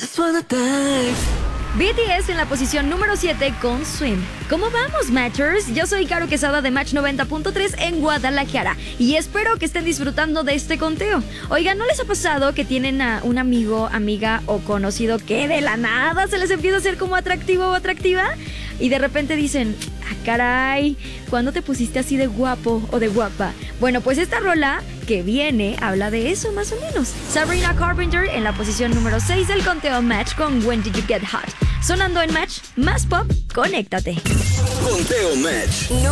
BTS en la posición número 7 con Swim. ¿Cómo vamos, Matchers? Yo soy Caro Quesada de Match 90.3 en Guadalajara y espero que estén disfrutando de este conteo. Oigan, ¿no les ha pasado que tienen a un amigo, amiga o conocido que de la nada se les empieza a hacer como atractivo o atractiva? Y de repente dicen, ah, caray, ¿cuándo te pusiste así de guapo o de guapa? Bueno, pues esta rola que viene habla de eso más o menos. Sabrina Carpenter en la posición número 6 del conteo Match con When Did You Get Hot. Sonando en Match, más pop, conéctate. Conteo Match.